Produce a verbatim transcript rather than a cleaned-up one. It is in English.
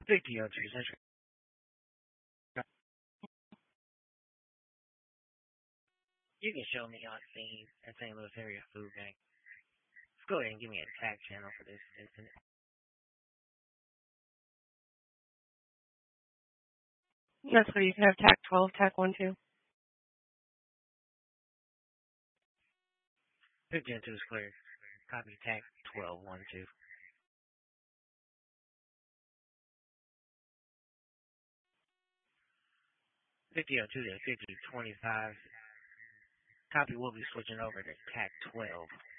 fifty oh two Central. You can show me on scene at Saint Louis Area Food Bank. Let's go ahead and give me a tax channel for this incident. That's clear. You can have TAC twelve, TAC one two. fifty oh two is clear. Copy tax twelve one two. fifty oh two to fifty twenty-five. Copy will be switching over to tac twelve.